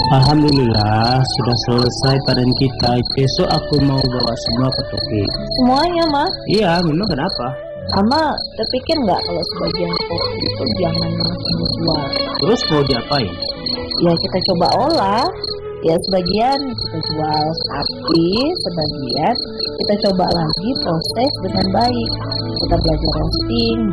Alhamdulillah sudah selesai panen kita. Besok aku mau bawa semua ke Toki. Semuanya, Mas. Iya, memang kenapa? Ama terpikir nggak kalau sebagian kopi itu jangan langsung dijual? Terus mau diapain? Ya kita coba olah. Ya sebagian kita jual, tapi sebagian kita coba lagi proses dengan baik. Kita belajar roasting,